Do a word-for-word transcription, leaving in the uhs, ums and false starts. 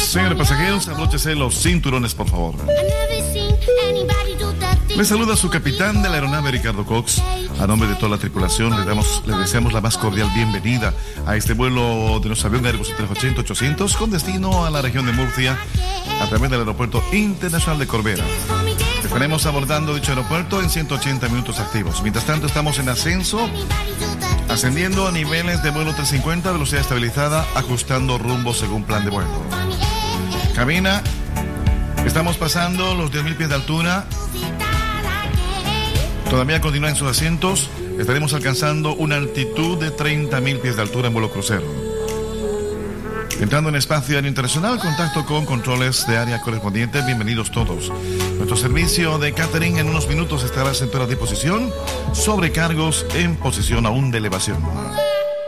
Señores pasajeros, abróchese los cinturones, por favor. Les saluda su capitán de la aeronave, Ricardo Cox. A nombre de toda la tripulación, le, damos, le deseamos la más cordial bienvenida a este vuelo de nuestro avión Airbus trescientos ochenta ochocientos con destino a la región de Murcia a través del Aeropuerto Internacional de Corbera. Estaremos abordando dicho aeropuerto en ciento ochenta minutos activos. Mientras tanto, estamos en ascenso, ascendiendo a niveles de vuelo trescientos cincuenta, velocidad estabilizada, ajustando rumbo según plan de vuelo. Cabina, estamos pasando los diez mil pies de altura. Todavía continúan sus asientos. Estaremos alcanzando una altitud de treinta mil pies de altura en vuelo crucero. Entrando en espacio aéreo internacional, contacto con controles de área correspondientes. Bienvenidos todos. Nuestro servicio de catering en unos minutos estará en toda disposición. Sobrecargos en posición aún de elevación.